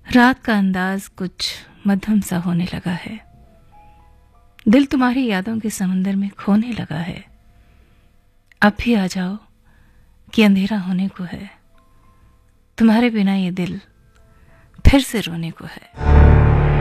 रात का अंदाज कुछ मध्यम सा होने लगा है। दिल तुम्हारी यादों के समंदर में खोने लगा है। अब भी आ जाओ कि अंधेरा होने को है। तुम्हारे बिना ये दिल फिर से रोने को है।